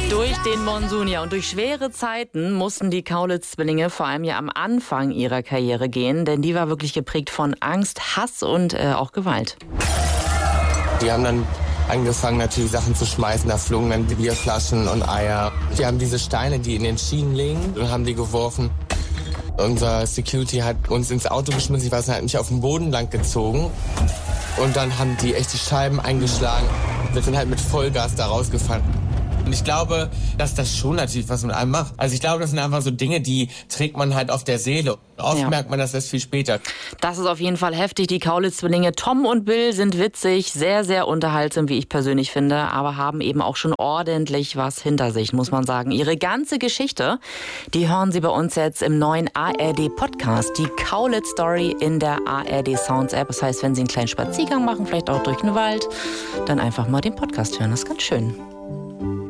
Durch den Monsun, ja, und durch schwere Zeiten mussten die Kaulitz-Zwillinge vor allem ja am Anfang ihrer Karriere gehen, denn die war wirklich geprägt von Angst, Hass und auch Gewalt. Die haben dann angefangen, natürlich Sachen zu schmeißen. Da flogen dann Bierflaschen und Eier. Die haben diese Steine, die in den Schienen liegen, und haben die geworfen. Unser Security hat uns ins Auto geschmissen. Ich weiß nicht, hat mich auf den Boden lang gezogen. Und dann haben die echt die Scheiben eingeschlagen. Wir sind halt mit Vollgas da rausgefahren. Und ich glaube, dass das schon natürlich was mit einem macht. Also ich glaube, das sind einfach so Dinge, die trägt man halt auf der Seele. Oft merkt man das erst viel später. Das ist auf jeden Fall heftig. Die Kaulitz-Zwillinge Tom und Bill sind witzig, sehr, sehr unterhaltsam, wie ich persönlich finde, aber haben eben auch schon ordentlich was hinter sich, muss man sagen. Ihre ganze Geschichte, die hören Sie bei uns jetzt im neuen ARD-Podcast. Die Kaulitz-Story in der ARD-Sounds-App. Das heißt, wenn Sie einen kleinen Spaziergang machen, vielleicht auch durch den Wald, dann einfach mal den Podcast hören. Das ist ganz schön.